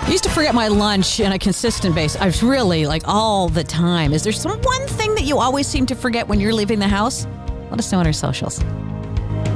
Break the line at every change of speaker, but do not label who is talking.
I used to forget my lunch on a consistent basis. I was really all the time. Is there some one thing that you always seem to forget when you're leaving the house? Let us know on our socials.